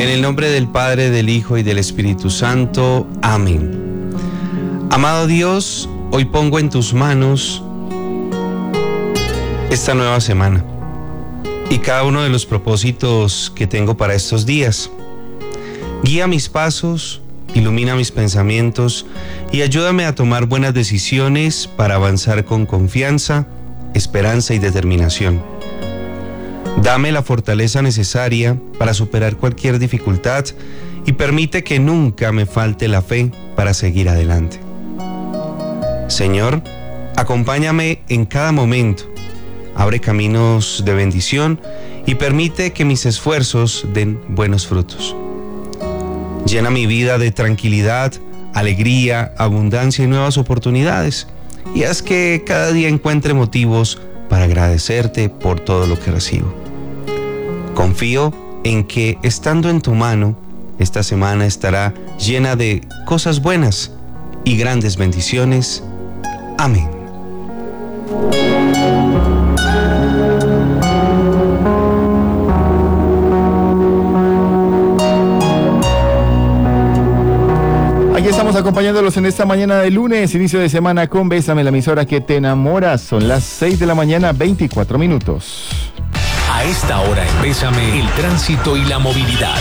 En el nombre del Padre, del Hijo y del Espíritu Santo. Amén. Amado Dios, hoy pongo en tus manos esta nueva semana y cada uno de los propósitos que tengo para estos días. Guía mis pasos, ilumina mis pensamientos y ayúdame a tomar buenas decisiones para avanzar con confianza, esperanza y determinación. Dame la fortaleza necesaria para superar cualquier dificultad y permite que nunca me falte la fe para seguir adelante. Señor, acompáñame en cada momento, abre caminos de bendición y permite que mis esfuerzos den buenos frutos. Llena mi vida de tranquilidad, alegría, abundancia y nuevas oportunidades, y haz que cada día encuentre motivos para agradecerte por todo lo que recibo. Confío en que, estando en tu mano, esta semana estará llena de cosas buenas y grandes bendiciones. Amén. Aquí estamos acompañándolos en esta mañana de lunes, inicio de semana con Bésame, la emisora que te enamora. Son las 6 de la mañana, 24 minutos. A esta hora en Bésame, el tránsito y la movilidad.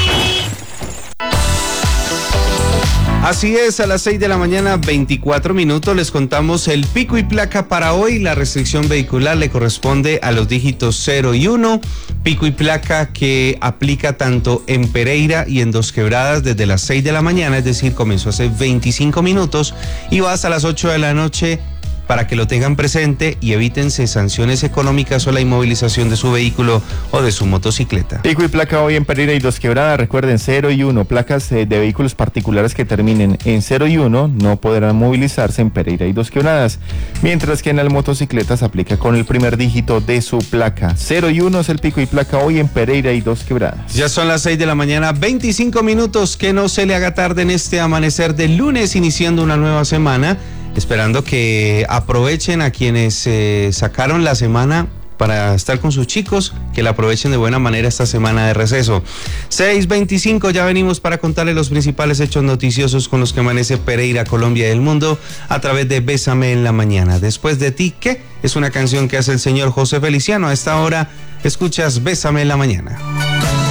Así es, a las 6 de la mañana, 24 minutos, les contamos el pico y placa para hoy. La restricción vehicular le corresponde a los dígitos 0 y 1, pico y placa que aplica tanto en Pereira y en Dos Quebradas desde las 6 de la mañana, es decir, comenzó hace 25 minutos y va hasta las 8 de la noche, para que lo tengan presente y evítense sanciones económicas o la inmovilización de su vehículo o de su motocicleta. Pico y placa hoy en Pereira y Dos Quebradas, recuerden 0 y 1, placas de vehículos particulares que terminen en 0 y 1 no podrán movilizarse en Pereira y Dos Quebradas, mientras que en las motocicletas aplica con el primer dígito de su placa. 0 y 1 es el pico y placa hoy en Pereira y Dos Quebradas. Ya son las 6 de la mañana, 25 minutos, que no se le haga tarde en este amanecer de lunes, iniciando una nueva semana. Esperando que aprovechen a quienes sacaron la semana para estar con sus chicos, que la aprovechen de buena manera esta semana de receso. 6:25, ya venimos para contarles los principales hechos noticiosos con los que amanece Pereira, Colombia y el mundo a través de Bésame en la mañana. Después de ti, ¿qué? Es una canción que hace el señor José Feliciano. A esta hora escuchas Bésame en la mañana.